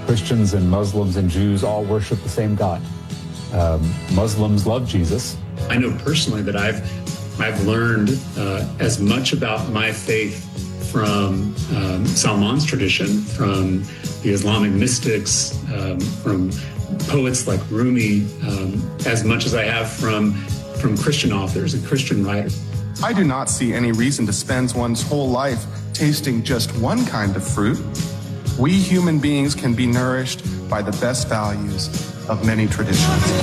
Christians and Muslims and Jews all worship the same God. Muslims love Jesus. I know personally that I've learned as much about my faith from Salman's tradition, from the Islamic mystics, from poets like Rumi, as much as I have from Christian authors and Christian writers. I do not see any reason to spend one's whole life tasting just one kind of fruit. We human beings can be nourished by the best values of many traditions.